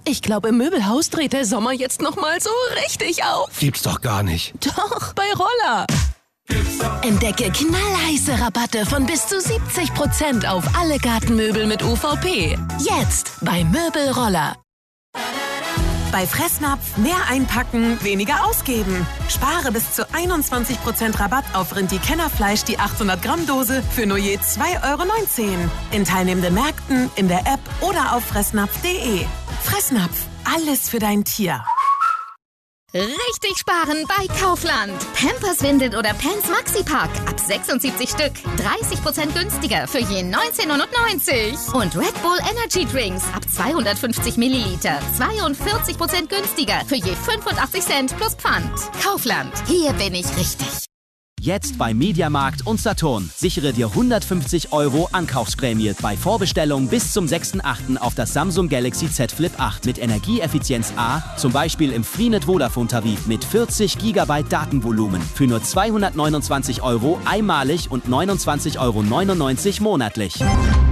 Ich glaube, im Möbelhaus dreht der Sommer jetzt noch mal so richtig auf. Gibt's doch gar nicht. Doch, bei Roller. Entdecke knallheiße Rabatte von bis zu 70% auf alle Gartenmöbel mit UVP. Jetzt bei Möbelroller. Bei Fressnapf mehr einpacken, weniger ausgeben. Spare bis zu 21% Rabatt auf Rindi-Kennerfleisch die 800 Gramm Dose für nur je 2,19 € in teilnehmenden Märkten, in der App oder auf fressnapf.de. Fressnapf, alles für dein Tier. Richtig sparen bei Kaufland. Pampers, Windeln oder Pants Maxi-Pack ab 76 Stück. 30% günstiger für je 19,99 €. Und Red Bull Energy Drinks ab 250 Milliliter. 42% günstiger für je 85 Cent plus Pfand. Kaufland, hier bin ich richtig. Jetzt bei Mediamarkt und Saturn. Sichere dir 150 € Ankaufsprämie bei Vorbestellung bis zum 6.8. auf das Samsung Galaxy Z Flip 8 mit Energieeffizienz A, zum Beispiel im Freenet Vodafone-Tarif mit 40 GB Datenvolumen für nur 229 € einmalig und 29,99 € monatlich.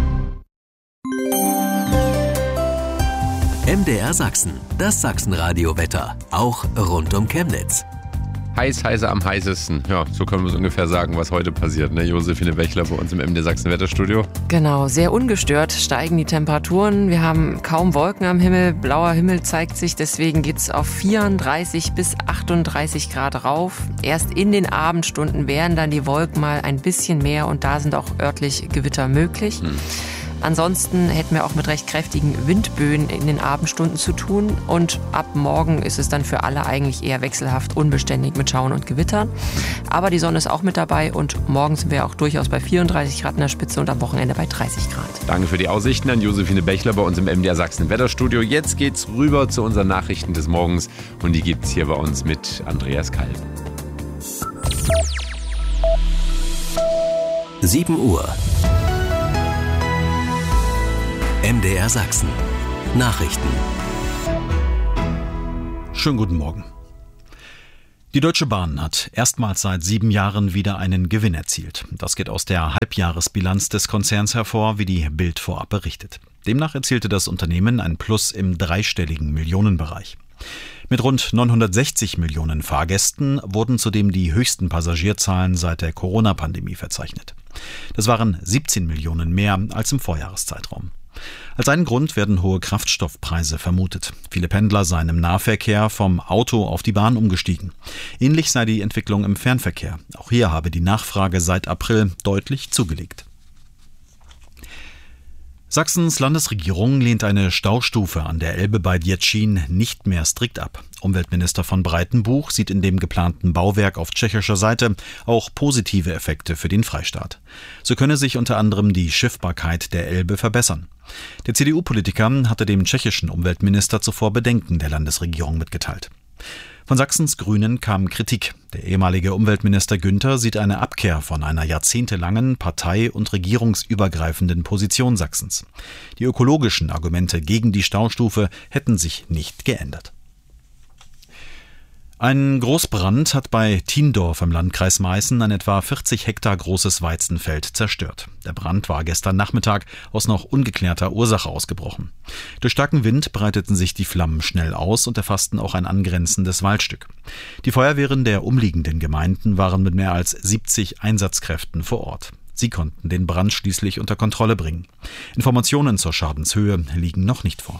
MDR Sachsen, das Sachsenradio-Wetter, auch rund um Chemnitz. Heiße am heißesten. Ja, so können wir es ungefähr sagen, was heute passiert. Ne? Josephine Bechler bei uns im MDR Sachsen Wetterstudio. Genau, sehr ungestört steigen die Temperaturen. Wir haben kaum Wolken am Himmel. Blauer Himmel zeigt sich, deswegen geht es auf 34 bis 38 Grad rauf. Erst in den Abendstunden werden dann die Wolken mal ein bisschen mehr und da sind auch örtlich Gewitter möglich. Ansonsten hätten wir auch mit recht kräftigen Windböen in den Abendstunden zu tun und ab morgen ist es dann für alle eigentlich eher wechselhaft unbeständig mit Schauern und Gewittern. Aber die Sonne ist auch mit dabei und morgen sind wir auch durchaus bei 34 Grad in der Spitze und am Wochenende bei 30 Grad. Danke für die Aussichten an Josephine Bechler bei uns im MDR Sachsen Wetterstudio. Jetzt geht's rüber zu unseren Nachrichten des Morgens und die gibt's hier bei uns mit Andreas Kalb. 7 Uhr. MDR Sachsen. Nachrichten. Schönen guten Morgen. Die Deutsche Bahn hat erstmals seit 7 Jahren wieder einen Gewinn erzielt. Das geht aus der Halbjahresbilanz des Konzerns hervor, wie die Bild vorab berichtet. Demnach erzielte das Unternehmen ein Plus im dreistelligen Millionenbereich. Mit rund 960 Millionen Fahrgästen wurden zudem die höchsten Passagierzahlen seit der Corona-Pandemie verzeichnet. Das waren 17 Millionen mehr als im Vorjahreszeitraum. Als einen Grund werden hohe Kraftstoffpreise vermutet. Viele Pendler seien im Nahverkehr vom Auto auf die Bahn umgestiegen. Ähnlich sei die Entwicklung im Fernverkehr. Auch hier habe die Nachfrage seit April deutlich zugelegt. Sachsens Landesregierung lehnt eine Staustufe an der Elbe bei Děčín nicht mehr strikt ab. Umweltminister von Breitenbuch sieht in dem geplanten Bauwerk auf tschechischer Seite auch positive Effekte für den Freistaat. So könne sich unter anderem die Schiffbarkeit der Elbe verbessern. Der CDU-Politiker hatte dem tschechischen Umweltminister zuvor Bedenken der Landesregierung mitgeteilt. Von Sachsens Grünen kam Kritik. Der ehemalige Umweltminister Günther sieht eine Abkehr von einer jahrzehntelangen partei- und regierungsübergreifenden Position Sachsens. Die ökologischen Argumente gegen die Staustufe hätten sich nicht geändert. Ein Großbrand hat bei Thiendorf im Landkreis Meißen ein etwa 40 Hektar großes Weizenfeld zerstört. Der Brand war gestern Nachmittag aus noch ungeklärter Ursache ausgebrochen. Durch starken Wind breiteten sich die Flammen schnell aus und erfassten auch ein angrenzendes Waldstück. Die Feuerwehren der umliegenden Gemeinden waren mit mehr als 70 Einsatzkräften vor Ort. Sie konnten den Brand schließlich unter Kontrolle bringen. Informationen zur Schadenshöhe liegen noch nicht vor.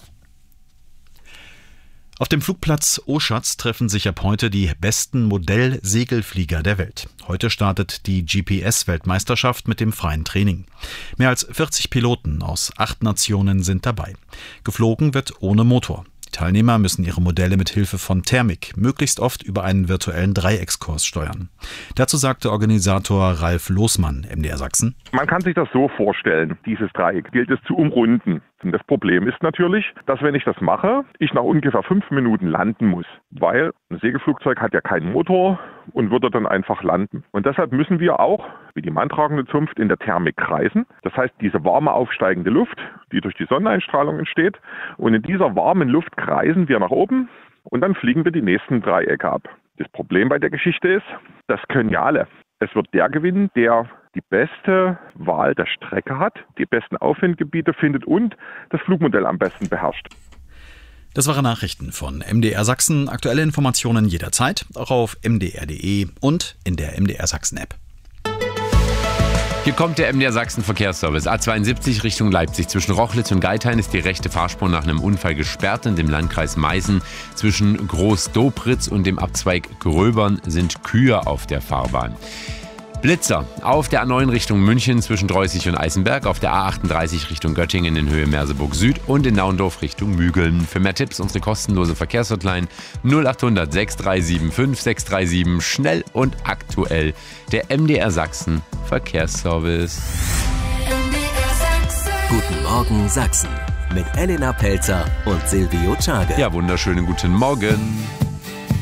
Auf dem Flugplatz Oschatz treffen sich ab heute die besten Modell-Segelflieger der Welt. Heute startet die GPS-Weltmeisterschaft mit dem freien Training. Mehr als 40 Piloten aus 8 Nationen sind dabei. Geflogen wird ohne Motor. Die Teilnehmer müssen ihre Modelle mit Hilfe von Thermik möglichst oft über einen virtuellen Dreieckskurs steuern. Dazu sagte Organisator Ralf Losmann, MDR Sachsen: Man kann sich das so vorstellen, dieses Dreieck gilt es zu umrunden. Und das Problem ist natürlich, dass wenn ich das mache, ich nach ungefähr 5 Minuten landen muss, weil ein Segelflugzeug hat ja keinen Motor und würde dann einfach landen. Und deshalb müssen wir auch, wie die manntragende Zunft, in der Thermik kreisen. Das heißt, diese warme aufsteigende Luft, die durch die Sonneneinstrahlung entsteht, und in dieser warmen Luft kreisen wir nach oben und dann fliegen wir die nächsten Dreiecke ab. Das Problem bei der Geschichte ist, das können ja alle. Es wird der gewinnen, der die beste Wahl der Strecke hat, die besten Aufwindgebiete findet und das Flugmodell am besten beherrscht. Das waren Nachrichten von MDR Sachsen. Aktuelle Informationen jederzeit, auch auf mdr.de und in der MDR Sachsen App. Hier kommt der MDR Sachsen Verkehrsservice. A72 Richtung Leipzig. Zwischen Rochlitz und Geithain ist die rechte Fahrspur nach einem Unfall gesperrt. In dem Landkreis Meißen zwischen Groß-Dobritz und dem Abzweig Gröbern sind Kühe auf der Fahrbahn. Blitzer auf der A9 Richtung München zwischen Dreußig und Eisenberg, auf der A38 Richtung Göttingen in Höhe Merseburg Süd und in Naundorf Richtung Mügeln. Für mehr Tipps unsere kostenlose Verkehrshotline 0800 6375 637. Schnell und aktuell. Der MDR Sachsen Verkehrsservice. Guten Morgen Sachsen mit Elena Pelzer und Silvio Czage. Ja, wunderschönen guten Morgen.